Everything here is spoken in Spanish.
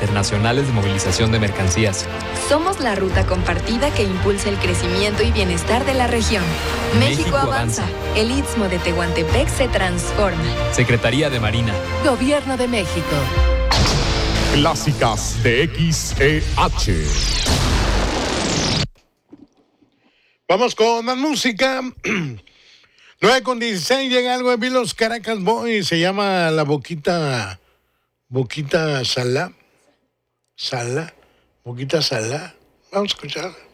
internacionales de movilización de mercancías. Somos la ruta compartida que impulsa el crecimiento y bienestar de la región. México avanza. El Istmo de Tehuantepec se transforma. Secretaría de Marina. Gobierno de México. Clásicas de XEH. Vamos con más música. 9:16, llega algo de los Caracas Boys. Se llama La Boquita Sala. Boquita Sala. Vamos a escuchar.